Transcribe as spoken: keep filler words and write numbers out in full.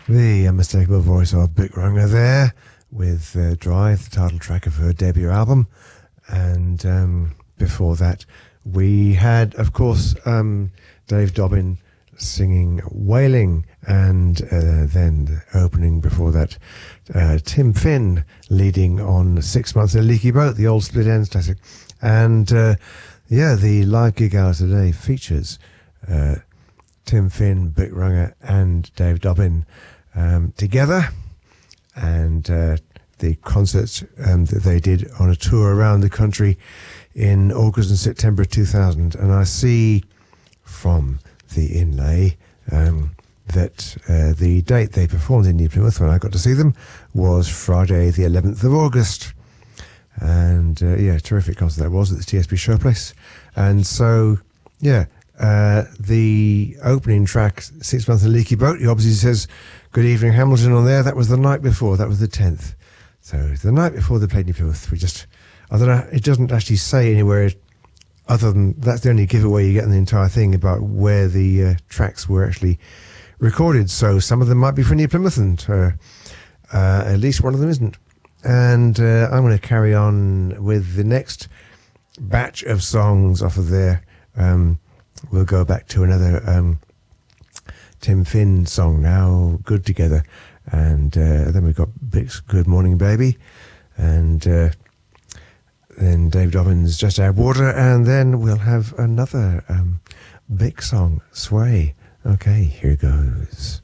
The unmistakable voice of Bic Runga there with uh, Drive, the title track of her debut album. And um, before that, we had, of course, um, Dave Dobbyn singing Wailing, and uh, then opening before that, uh, Tim Finn leading on Six Months in a Leaky Boat, the old Split Enz classic. And uh, yeah, the live gig hour today features uh, Tim Finn, Bic Runga, and Dave Dobbyn um, together, and uh, the concerts um, that they did on a tour around the country in August and September two thousand. And I see from the inlay um, that uh, the date they performed in New Plymouth, when I got to see them, was Friday the eleventh of August. And uh, yeah, terrific concert that was at the T S B Showplace. And so, yeah, uh, the opening track, Six Months in a Leaky Boat, he obviously says, "Good evening, Hamilton" on there. That was the night before, that was the tenth. So the night before they played New Plymouth, we just, I don't know, it doesn't actually say anywhere other than, that's the only giveaway you get in the entire thing about where the uh, tracks were actually recorded. So some of them might be for New Plymouth, and uh, uh, at least one of them isn't. And uh, I'm going to carry on with the next batch of songs off of there. Um, we'll go back to another um, Tim Finn song now, Good Together. And uh, then we've got Bic's Good Morning Baby. And uh, then Dave Dobbyn's Just Add Water. And then we'll have another um, Bic song, Sway. Okay, here goes.